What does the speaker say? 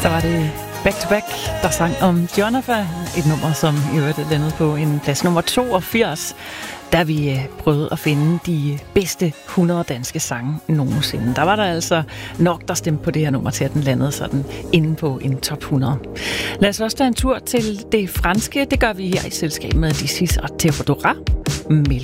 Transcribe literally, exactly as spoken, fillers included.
Så var det Back to Back, der sang om Jonathan, et nummer, som i øvrigt er landet på en plads nummer toogfirs, da vi prøvede at finde de bedste hundrede danske sange nogensinde. Der var der altså nok, der stemte på det her nummer til, at den landede sådan inde på en top hundrede. Lad os også tage en tur til det franske. Det gør vi her i selskab med Dissis og Theodora. Mel